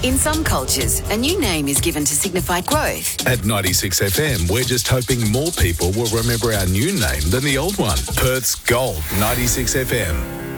In some cultures, a new name is given to signify growth. At 96 FM, we're just hoping more people will remember our new name than the old one. Perth's Gold 96 FM.